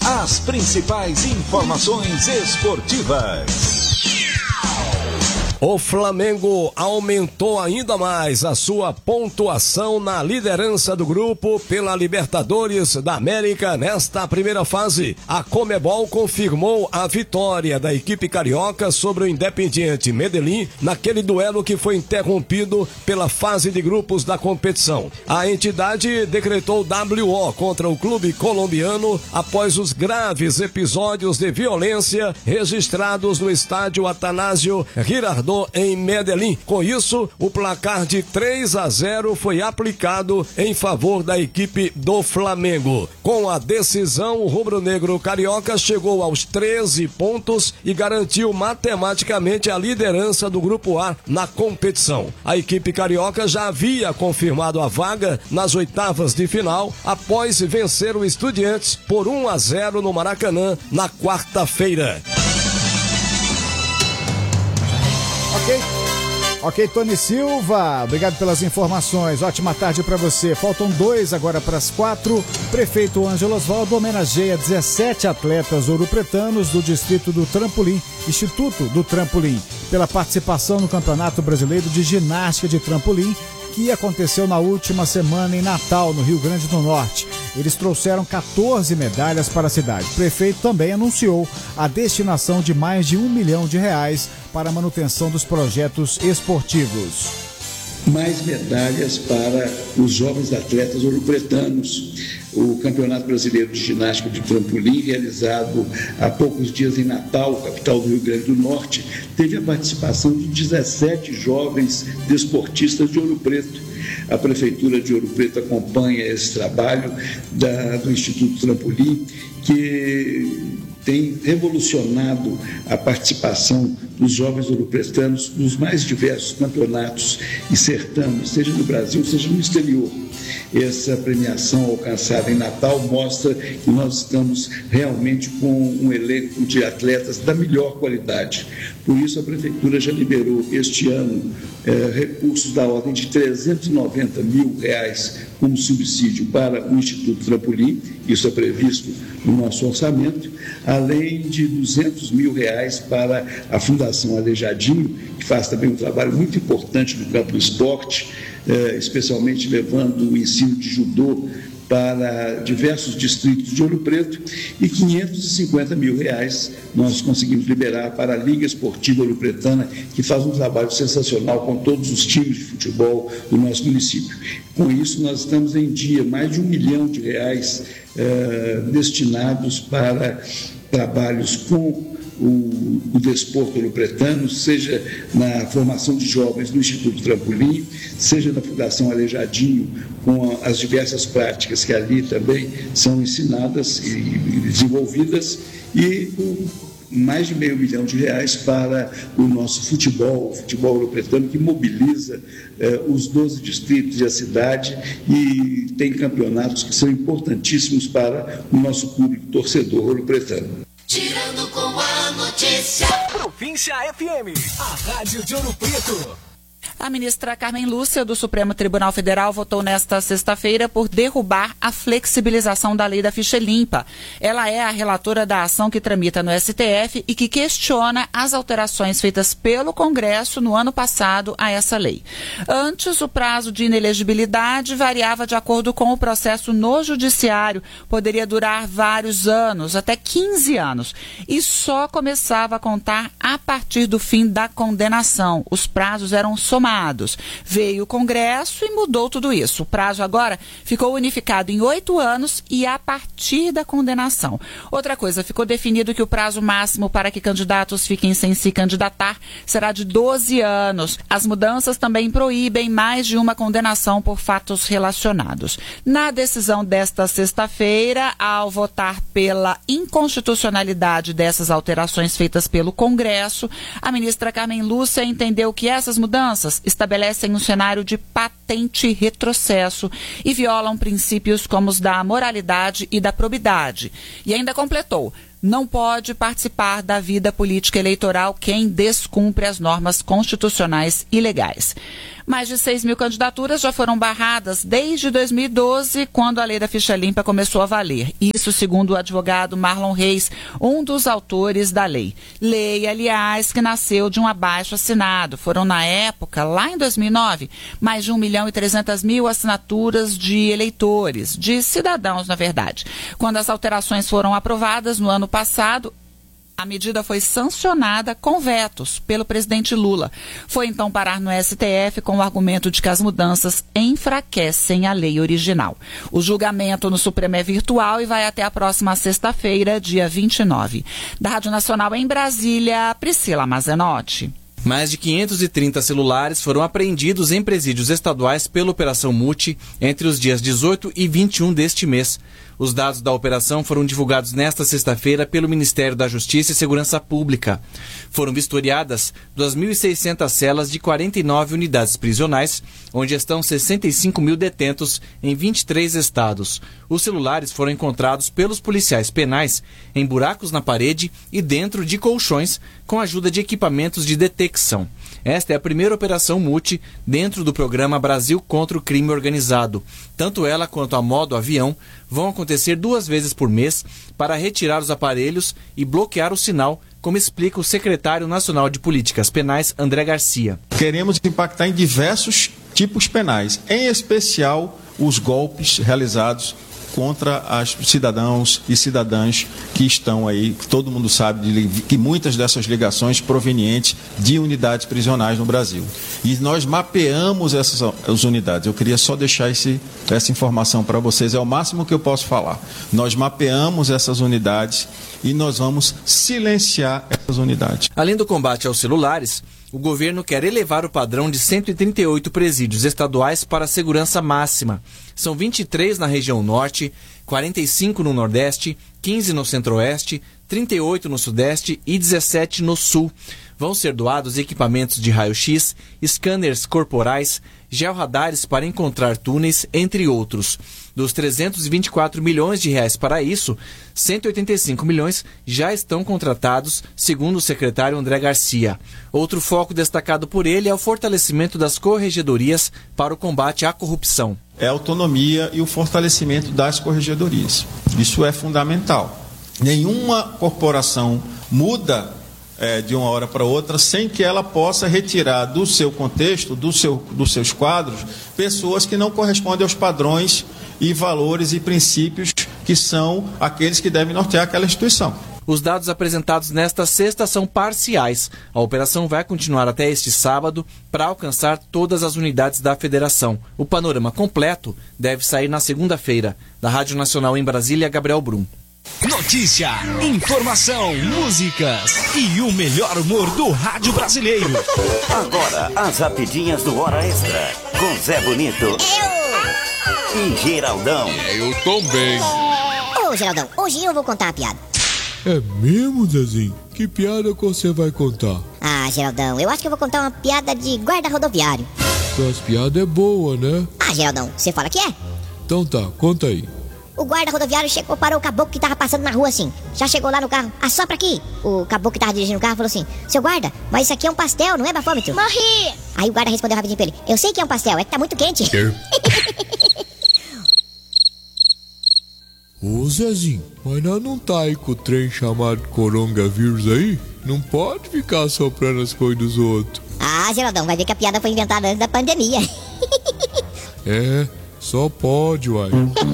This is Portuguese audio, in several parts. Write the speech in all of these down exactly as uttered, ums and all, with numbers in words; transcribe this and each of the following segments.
As principais informações esportivas. O Flamengo aumentou ainda mais a sua pontuação na liderança do grupo pela Libertadores da América nesta primeira fase. A Conmebol confirmou a vitória da equipe carioca sobre o Independiente Medellín naquele duelo que foi interrompido pela fase de grupos da competição. A entidade decretou W O contra o clube colombiano após os graves episódios de violência registrados no estádio Atanásio Girardot em Medellín. Com isso, o placar de três a zero foi aplicado em favor da equipe do Flamengo. Com a decisão, o rubro-negro carioca chegou aos treze pontos e garantiu matematicamente a liderança do Grupo A na competição. A equipe carioca já havia confirmado a vaga nas oitavas de final após vencer o Estudiantes por um a zero no Maracanã na quarta-feira. Ok, ok, Tony Silva, obrigado pelas informações, ótima tarde para você. Faltam dois agora para as quatro. Prefeito Ângelo Osvaldo homenageia dezessete atletas ouropretanos do Distrito do Trampolim, Instituto do Trampolim, pela participação no Campeonato Brasileiro de Ginástica de Trampolim, que aconteceu na última semana em Natal, no Rio Grande do Norte. Eles trouxeram quatorze medalhas para a cidade. O prefeito também anunciou a destinação de mais de um milhão de reais para a manutenção dos projetos esportivos. Mais medalhas para os jovens atletas ouropretanos. O Campeonato Brasileiro de Ginástica de Trampolim, realizado há poucos dias em Natal, capital do Rio Grande do Norte, teve a participação de dezessete jovens desportistas de Ouro Preto. A Prefeitura de Ouro Preto acompanha esse trabalho da, do Instituto Trampolim, que tem revolucionado a participação dos jovens ouropretanos nos mais diversos campeonatos e certames, seja no Brasil, seja no exterior. Essa premiação alcançada em Natal mostra que nós estamos realmente com um elenco de atletas da melhor qualidade. Por isso, a Prefeitura já liberou este ano eh, recursos da ordem de trezentos e noventa mil reais como subsídio para o Instituto Trampolim, isso é previsto no nosso orçamento, além de duzentos mil reais para a Fundação Aleijadinho, que faz também um trabalho muito importante no campo do esporte, eh, especialmente levando o ensino de judô para diversos distritos de Ouro Preto, e quinhentos e cinquenta mil reais nós conseguimos liberar para a Liga Esportiva Ouropretana, que faz um trabalho sensacional com todos os times de futebol do nosso município. Com isso, nós estamos em dia mais de um milhão de reais eh, destinados para trabalhos com O, o desporto ouropretano, seja na formação de jovens no Instituto Trampolim, seja na Fundação Aleijadinho, com a, as diversas práticas que ali também são ensinadas e, e desenvolvidas, e o, mais de meio milhão de reais para o nosso futebol, o futebol ouropretano, que mobiliza eh, os doze distritos e a cidade, e tem campeonatos que são importantíssimos para o nosso público torcedor ouropretano. Tirando com a notícia. Província F M, a rádio de Ouro Preto. A ministra Carmen Lúcia, do Supremo Tribunal Federal, votou nesta sexta-feira por derrubar a flexibilização da lei da ficha limpa. Ela é a relatora da ação que tramita no S T F e que questiona as alterações feitas pelo Congresso no ano passado a essa lei. Antes, o prazo de inelegibilidade variava de acordo com o processo no judiciário. Poderia durar vários anos, até quinze anos, e só começava a contar a partir do fim da condenação. Os prazos eram somados. Veio o Congresso e mudou tudo isso. O prazo agora ficou unificado em oito anos e a partir da condenação. Outra coisa, ficou definido que o prazo máximo para que candidatos fiquem sem se candidatar será de doze anos. As mudanças também proíbem mais de uma condenação por fatos relacionados. Na decisão desta sexta-feira, ao votar pela inconstitucionalidade dessas alterações feitas pelo Congresso, a ministra Carmen Lúcia entendeu que essas mudanças estabelecem um cenário de patente latente retrocesso e violam princípios como os da moralidade e da probidade. E ainda completou: não pode participar da vida política eleitoral quem descumpre as normas constitucionais e legais. Mais de seis mil candidaturas já foram barradas desde dois mil e doze, quando a lei da ficha limpa começou a valer. Isso segundo o advogado Marlon Reis, um dos autores da lei. Lei, aliás, que nasceu de um abaixo-assinado. Foram, na época, lá em dois mil e nove, mais de um milhão e trezentas mil assinaturas de eleitores, de cidadãos, na verdade. Quando as alterações foram aprovadas no ano passado, a medida foi sancionada com vetos pelo presidente Lula. Foi então parar no S T F com o argumento de que as mudanças enfraquecem a lei original. O julgamento no Supremo é virtual e vai até a próxima sexta-feira, dia vinte e nove. Da Rádio Nacional em Brasília, Priscila Mazenotti. Mais de quinhentos e trinta celulares foram apreendidos em presídios estaduais pela Operação Multi entre os dias dezoito e vinte e um deste mês. Os dados da operação foram divulgados nesta sexta-feira pelo Ministério da Justiça e Segurança Pública. Foram vistoriadas duas mil e seiscentas celas de quarenta e nove unidades prisionais, onde estão sessenta e cinco mil detentos em vinte e três estados. Os celulares foram encontrados pelos policiais penais em buracos na parede e dentro de colchões, com a ajuda de equipamentos de detecção. Esta é a primeira operação multi dentro do programa Brasil contra o Crime Organizado. Tanto ela quanto a modo avião vão acontecer duas vezes por mês para retirar os aparelhos e bloquear o sinal, como explica o secretário nacional de Políticas Penais, André Garcia. Queremos impactar em diversos tipos penais, em especial os golpes realizados contra os cidadãos e cidadãs que estão aí, que todo mundo sabe de, que muitas dessas ligações provenientes de unidades prisionais no Brasil. E nós mapeamos essas as unidades. Eu queria só deixar esse, essa informação para vocês, é o máximo que eu posso falar. Nós mapeamos essas unidades e nós vamos silenciar essas unidades. Além do combate aos celulares, o governo quer elevar o padrão de cento e trinta e oito presídios estaduais para a segurança máxima. São vinte e três na região norte, quarenta e cinco no nordeste, quinze no centro-oeste, trinta e oito no sudeste e dezessete no sul. Vão ser doados equipamentos de raio-x, scanners corporais, georradares para encontrar túneis, entre outros. Dos trezentos e vinte e quatro milhões de reais para isso, cento e oitenta e cinco milhões já estão contratados, segundo o secretário André Garcia. Outro foco destacado por ele é o fortalecimento das corregedorias para o combate à corrupção. É a autonomia e o fortalecimento das corregedorias. Isso é fundamental. Nenhuma corporação muda É, de uma hora para outra, sem que ela possa retirar do seu contexto, do seu, dos seus quadros, pessoas que não correspondem aos padrões e valores e princípios que são aqueles que devem nortear aquela instituição. Os dados apresentados nesta sexta são parciais. A operação vai continuar até este sábado para alcançar todas as unidades da federação. O panorama completo deve sair na segunda-feira. Da Rádio Nacional em Brasília, Gabriel Brum. Notícia, informação, músicas e o melhor humor do rádio brasileiro. Agora, as rapidinhas do Hora Extra, com Zé Bonito eu. E Geraldão. Eu também. Ô, Geraldão, hoje eu vou contar a piada. É mesmo, Zezinho? Que piada que você vai contar? Ah, Geraldão, eu acho que eu vou contar uma piada de guarda rodoviário. Suas piadas é boa, né? Ah, Geraldão, você fala que é? Então tá, conta aí. O guarda rodoviário chegou para o caboclo que tava passando na rua assim. Já chegou lá no carro. Assopra aqui. O caboclo que tava dirigindo o carro falou assim: seu guarda, mas isso aqui é um pastel, não é bafômetro? Morri! Aí o guarda respondeu rapidinho pra ele: eu sei que é um pastel, é que tá muito quente. Ô Zezinho, mas nós não tá aí com o trem chamado coronavírus aí? Não pode ficar assoprando as coisas dos outros. Ah, Geraldão, vai ver que a piada foi inventada antes da pandemia. É... Só pode, uai.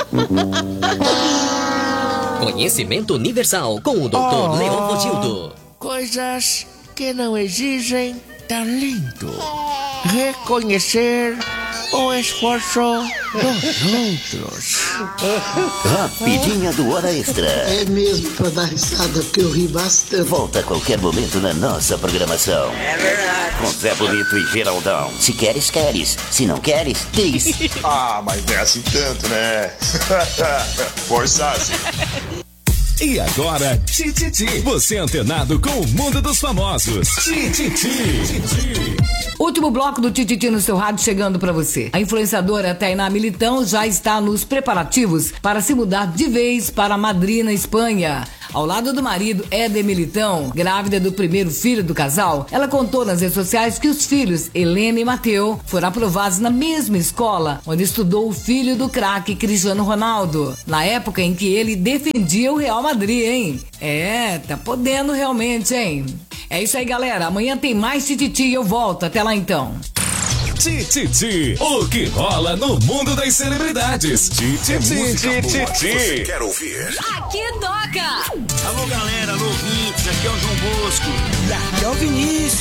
Conhecimento universal com o doutor oh, Leon Fogildo. Coisas que não exigem talento. Reconhecer o esforço dos outros. Rapidinha do Hora Extra. É mesmo pra dar risada, porque eu ri bastante. Volta a qualquer momento na nossa programação. É verdade. Com Zé Bonito e Geraldão. Se queres, queres. Se não queres, diz. Ah, mas não é assim tanto, né? Forçasse. E agora, Tititi. Você é antenado com o mundo dos famosos. Tititi. Último bloco do Tititi no seu rádio chegando pra você. A influenciadora Tainá Militão já está nos preparativos para se mudar de vez para Madrid, na Espanha. Ao lado do marido Éder Militão, grávida do primeiro filho do casal, ela contou nas redes sociais que os filhos, Helena e Mateu, foram aprovados na mesma escola onde estudou o filho do craque Cristiano Ronaldo, na época em que ele defendia o Real Madrid, hein? É, tá podendo realmente, hein? É isso aí, galera. Amanhã tem mais Tititi e eu volto. Até lá, então. Tititi, o que rola no mundo das celebridades. Tititi, Tititi. Quer ouvir? Aqui toca! Alô, galera, alô, ouvintes, aqui é o João Bosco. E aqui é o Vinícius.